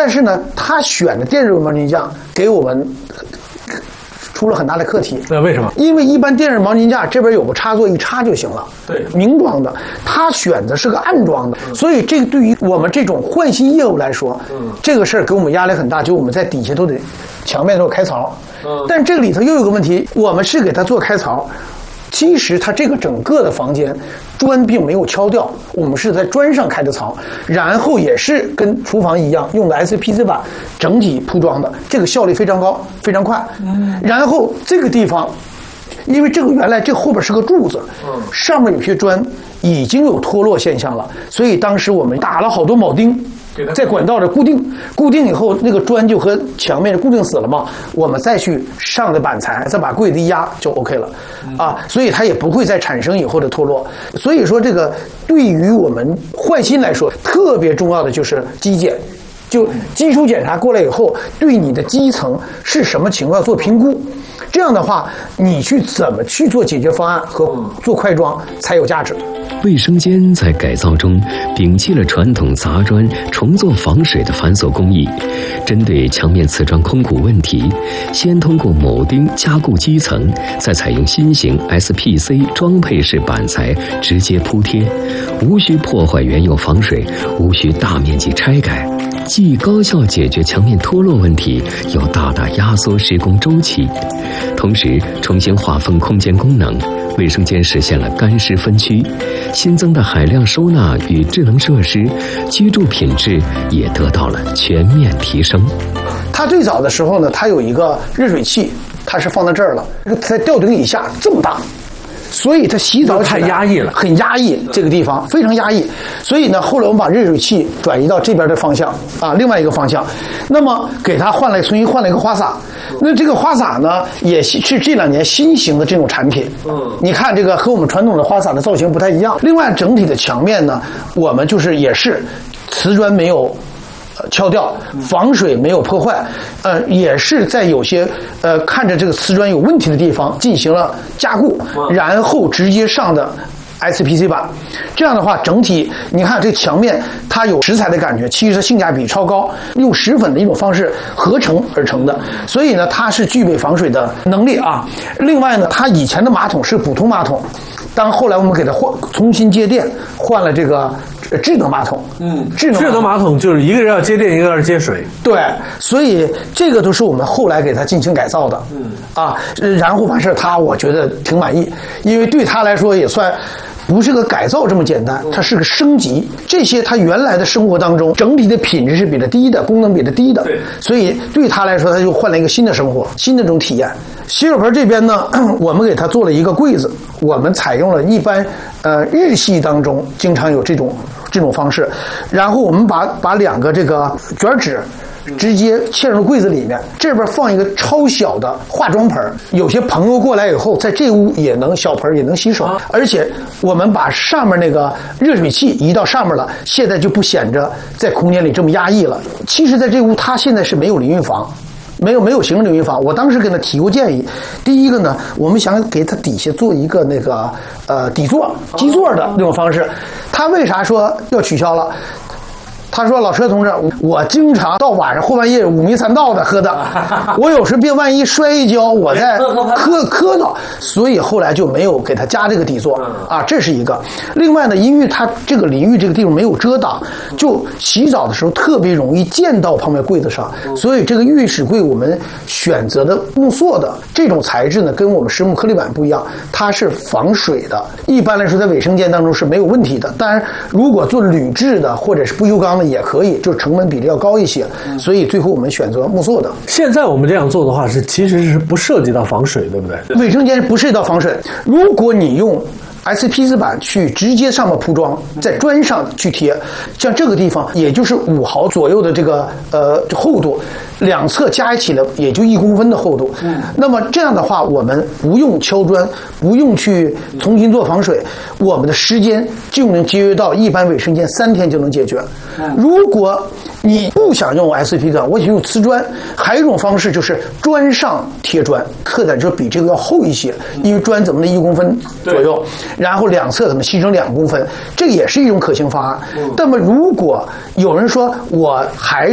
但是呢，他选的电热毛巾架给我们出了很大的课题。 为什么？ 因为一般电热毛巾架这边有个插座，一插就行了， 对， 明装的，他选的是个暗装的，所以这个对于我们这种换新业务来说，这个事儿给我们压力很大，就我们在底下都得墙面都有开槽，但这个里头又有个问题，我们是给他做开槽。其实它这个整个的房间砖并没有敲掉，我们是在砖上开的槽，然后也是跟厨房一样用的 SPC 板整体铺装的，这个效率非常高，非常快。然后这个地方，因为这个原来这后边是个柱子，上面有些砖已经有脱落现象了，所以当时我们打了好多铆钉。在管道这固定以后，那个砖就和墙面固定死了嘛。我们再去上的板材，再把柜子一压就 OK 了，所以它也不会再产生以后的脱落。所以说，这个对于我们换新来说，特别重要的就是基检，就基础检查过来以后，对你的基层是什么情况做评估。这样的话，你去怎么去做解决方案和做快装才有价值。 卫生间在改造中摒弃了传统砸砖重做防水的繁琐工艺，针对墙面瓷砖空鼓问题，先通过铆钉加固基层，再采用新型 SPC 装配式板材直接铺贴，无需破坏原有防水，无需大面积拆改，既高效解决墙面脱落问题，又大大压缩施工周期，同时重新划分空间功能，卫生间实现了干湿分区，新增的海量收纳与智能设施，居住品质也得到了全面提升。 它最早的时候呢，它有一个热水器，它是放在这儿了，在吊顶以下这么大，所以它洗澡太压抑了， 很压抑，这个地方非常压抑。所以呢，后来我们把热水器转移到这边的方向另外一个方向，那么给它重新换了一个花洒。那这个花洒呢，也是这2年新型的这种产品。你看这个和我们传统的花洒的造型不太一样。另外，整体的墙面呢，我们也是瓷砖没有敲掉，防水没有破坏，也是在有些看着这个瓷砖有问题的地方进行了加固，然后直接上的 SPC 板。这样的话，整体你看这墙面它有石材的感觉，其实性价比超高，用石粉的一种方式合成而成的，所以呢，它是具备防水的能力啊。另外呢，它以前的马桶是普通马桶，当后来我们给它重新接电，换了这个智能马桶。智能马桶就是一个人要接电，一个人要接水。 对，所以这个都是我们后来给它进行改造的。然后完事他我觉得挺满意，因为对他来说也算不是个改造这么简单，它是个升级。这些他原来的生活当中整体的品质是比它低的，功能比它低的，所以对他来说他就换了一个新的生活，新的这种体验。洗手盆这边呢，我们给它做了一个柜子，我们采用了一般日系当中经常有这种方式，然后我们把2个这个卷纸直接嵌入柜子里面，这边放一个超小的化妆盆，有些朋友过来以后，在这屋也能小盆也能洗手，而且我们把上面那个热水器移到上面了，现在就不显着在空间里这么压抑了。其实在这屋它现在是没有淋浴房，没有行政淋浴房。我当时给他提过建议，第一个呢，我们想给他底下做一个那个底座基座的那种方式。他为啥说要取消了？他说：“老车同志，我经常到晚上后半夜5迷3道的喝的，我有时别万一摔一跤，我再磕到，所以后来就没有给他加这个底座这是一个。另外呢，因为他这个淋浴这个地方没有遮挡，就洗澡的时候特别容易溅到旁边柜子上，所以这个浴室柜我们选择的木塑的这种材质呢，跟我们实木颗粒板不一样，它是防水的。一般来说，在卫生间当中是没有问题的。当然，如果做铝制的或者是不锈钢的，也可以，就是成本比例要高一些，所以最后我们选择木塑的。 现在我们这样做的话，其实是不涉及到防水，对不对？ 卫生间不涉及到防水。如果你用 SPC 板去直接上面铺装，在砖上去贴，像这个地方也就是5毫左右的这个厚度，两侧加一起来也就1公分的厚度。那么这样的话，我们不用敲砖，不用去重新做防水，我们的时间就能节约到一般卫生间3天就能解决。如果你不想用 SPC 板，我想用瓷砖，还有一种方式就是砖上贴砖，特点就比这个要厚一些，因为砖怎么的1公分左右，然后两侧可能牺牲2公分，这个也是一种可行方案。那么如果有人说我还